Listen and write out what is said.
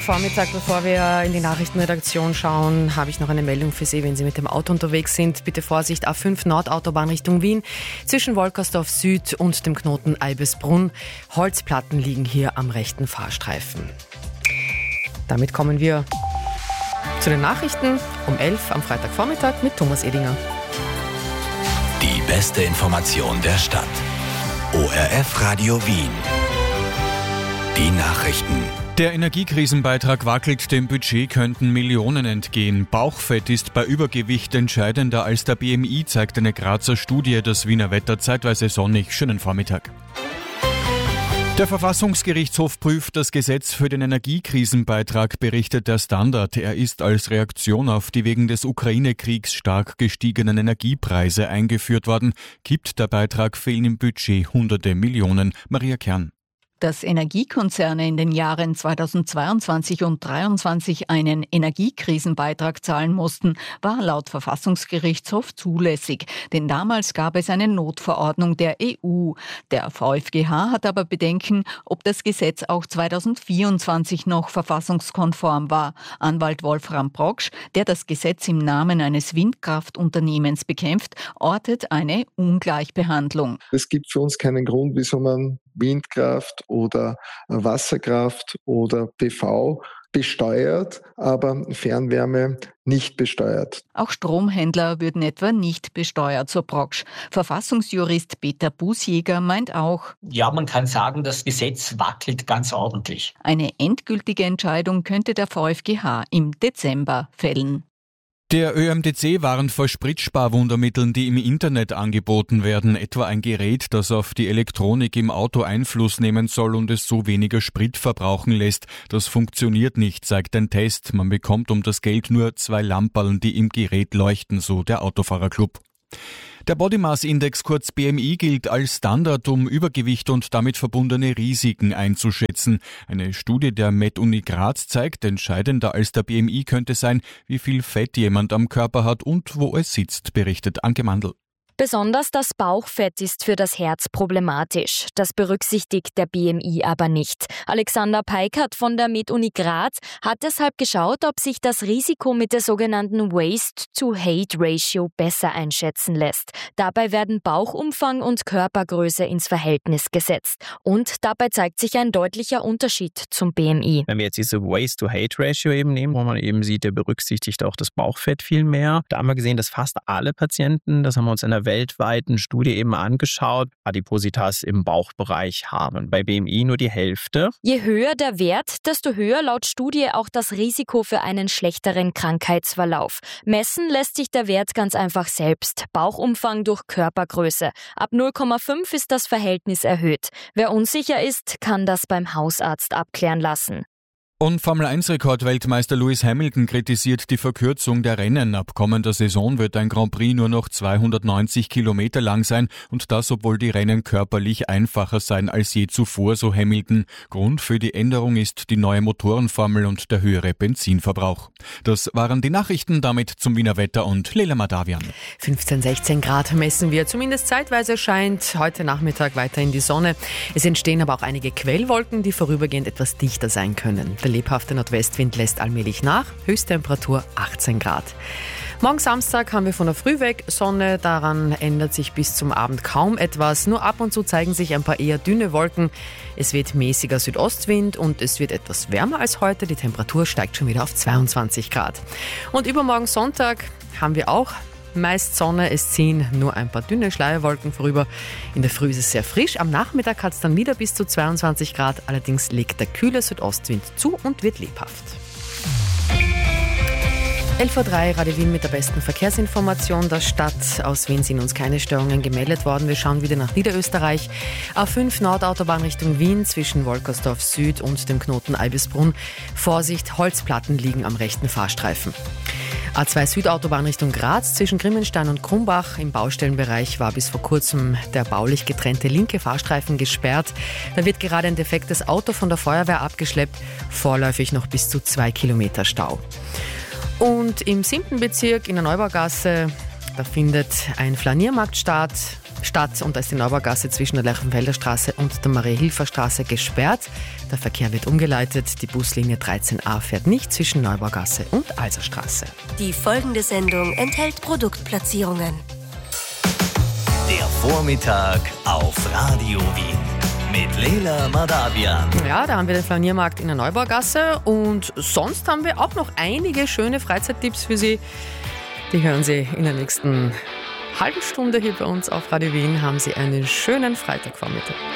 Freitagvormittag, bevor wir in die Nachrichtenredaktion schauen, habe ich noch eine Meldung für Sie, wenn Sie mit dem Auto unterwegs sind. Bitte Vorsicht, A5 Nordautobahn Richtung Wien, zwischen Wolkersdorf Süd und dem Knoten Eibisbrunn. Holzplatten liegen hier am rechten Fahrstreifen. Damit kommen wir zu den Nachrichten um 11 am Freitagvormittag mit Thomas Edinger. Die beste Information der Stadt. ORF Radio Wien. Die Nachrichten. Der Energiekrisenbeitrag wackelt, dem Budget könnten Millionen entgehen. Bauchfett ist bei Übergewicht entscheidender als der BMI, zeigt eine Grazer Studie. Das Wiener Wetter zeitweise sonnig. Schönen Vormittag. Der Verfassungsgerichtshof prüft das Gesetz für den Energiekrisenbeitrag, berichtet der Standard. Er ist als Reaktion auf die wegen des Ukraine-Kriegs stark gestiegenen Energiepreise eingeführt worden. Gibt der Beitrag, fehlen im Budget hunderte Millionen. Maria Kern. Dass Energiekonzerne in den Jahren 2022 und 2023 einen Energiekrisenbeitrag zahlen mussten, war laut Verfassungsgerichtshof zulässig. Denn damals gab es eine Notverordnung der EU. Der VfGH hat aber Bedenken, ob das Gesetz auch 2024 noch verfassungskonform war. Anwalt Wolfram Proksch, der das Gesetz im Namen eines Windkraftunternehmens bekämpft, ortet eine Ungleichbehandlung. Es gibt für uns keinen Grund, wieso man Windkraft oder Wasserkraft oder PV besteuert, aber Fernwärme nicht besteuert. Auch Stromhändler würden etwa nicht besteuert, so Proksch. Verfassungsjurist Peter Bußjäger meint auch: Ja, man kann sagen, das Gesetz wackelt ganz ordentlich. Eine endgültige Entscheidung könnte der VfGH im Dezember fällen. Der ÖMTC warnt vor Spritsparwundermitteln, die im Internet angeboten werden, etwa ein Gerät, das auf die Elektronik im Auto Einfluss nehmen soll und es so weniger Sprit verbrauchen lässt. Das funktioniert nicht, zeigt ein Test. Man bekommt um das Geld nur 2 Lamperln, die im Gerät leuchten, so der Autofahrerclub. Der Body Mass Index, kurz BMI, gilt als Standard, um Übergewicht und damit verbundene Risiken einzuschätzen. Eine Studie der Med-Uni Graz zeigt, entscheidender als der BMI könnte sein, wie viel Fett jemand am Körper hat und wo es sitzt, berichtet Anke Mandl. Besonders das Bauchfett ist für das Herz problematisch. Das berücksichtigt der BMI aber nicht. Alexander Peikert von der Med-Uni Graz hat deshalb geschaut, ob sich das Risiko mit der sogenannten Waist-to-Height-Ratio besser einschätzen lässt. Dabei werden Bauchumfang und Körpergröße ins Verhältnis gesetzt. Und dabei zeigt sich ein deutlicher Unterschied zum BMI. Wenn wir jetzt diese Waist-to-Height-Ratio eben nehmen, wo man eben sieht, der berücksichtigt auch das Bauchfett viel mehr. Da haben wir gesehen, dass fast alle Patienten, das haben wir uns in der weltweiten Studie eben angeschaut, Adipositas im Bauchbereich haben. Bei BMI nur die Hälfte. Je höher der Wert, desto höher laut Studie auch das Risiko für einen schlechteren Krankheitsverlauf. Messen lässt sich der Wert ganz einfach selbst. Bauchumfang durch Körpergröße. Ab 0,5 ist das Verhältnis erhöht. Wer unsicher ist, kann das beim Hausarzt abklären lassen. Und Formel-1-Rekordweltmeister Lewis Hamilton kritisiert die Verkürzung der Rennen. Ab kommender Saison wird ein Grand Prix nur noch 290 Kilometer lang sein und das, obwohl die Rennen körperlich einfacher seien als je zuvor, so Hamilton. Grund für die Änderung ist die neue Motorenformel und der höhere Benzinverbrauch. Das waren die Nachrichten, damit zum Wiener Wetter und Lela Madavian. 15, 16 Grad messen wir. Zumindest zeitweise scheint heute Nachmittag weiterhin die Sonne. Es entstehen aber auch einige Quellwolken, die vorübergehend etwas dichter sein können. Der lebhafte Nordwestwind lässt allmählich nach, Höchsttemperatur 18 Grad. Morgen Samstag haben wir von der Früh weg Sonne, daran ändert sich bis zum Abend kaum etwas. Nur ab und zu zeigen sich ein paar eher dünne Wolken. Es weht mäßiger Südostwind und es wird etwas wärmer als heute. Die Temperatur steigt schon wieder auf 22 Grad. Und übermorgen Sonntag haben wir auch meist Sonne, es ziehen nur ein paar dünne Schleierwolken vorüber. In der Früh ist es sehr frisch, am Nachmittag hat es dann wieder bis zu 22 Grad. Allerdings legt der kühle Südostwind zu und wird lebhaft. 11.03 Uhr, Radio Wien mit der besten Verkehrsinformation der Stadt. Aus Wien sind uns keine Störungen gemeldet worden. Wir schauen wieder nach Niederösterreich. A5 Nordautobahn Richtung Wien zwischen Wolkersdorf Süd und dem Knoten Eibisbrunn. Vorsicht, Holzplatten liegen am rechten Fahrstreifen. A2 Südautobahn Richtung Graz zwischen Grimmenstein und Krumbach. Im Baustellenbereich war bis vor kurzem der baulich getrennte linke Fahrstreifen gesperrt. Da wird gerade ein defektes Auto von der Feuerwehr abgeschleppt. Vorläufig noch bis zu 2 Kilometer Stau. Und im 7. Bezirk in der Neubaugasse, da findet ein Flaniermarkt statt. Stadt und da ist die Neubaugasse zwischen der Lerchenfelder Straße und der Marie-Hilfer-Straße gesperrt. Der Verkehr wird umgeleitet. Die Buslinie 13a fährt nicht zwischen Neubaugasse und Alserstraße. Die folgende Sendung enthält Produktplatzierungen. Der Vormittag auf Radio Wien mit Leila Madavian. Ja, da haben wir den Flaniermarkt in der Neubaugasse und sonst haben wir auch noch einige schöne Freizeittipps für Sie. Die hören Sie in der nächsten halben Stunde hier bei uns auf Radio Wien. Haben Sie einen schönen Freitagvormittag.